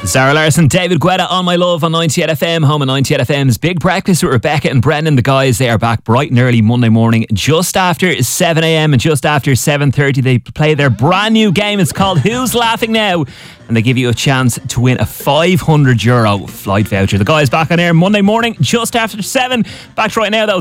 Sarah Larson, David Guetta on My Love on 98 FM, home of 98 FM's Big Breakfast with Rebecca and Brendan. The guys, they are back bright and early Monday morning, just after 7am and just after 7:30. They play their brand new game. It's called Who's Laughing Now? And they give you a chance to win a €500 flight voucher. The guys back on air Monday morning, just after 7. Back right now though.